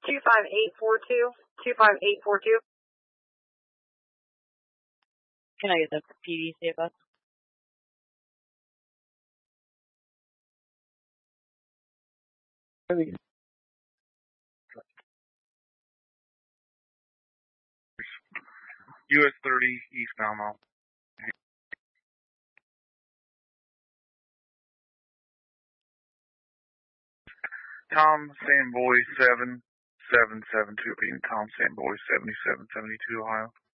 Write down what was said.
25842. 25842. Can I get the PD state bus? US 30 eastbound now. Tom Sandboy 7772 being Tom Sandboy 7772 Ohio.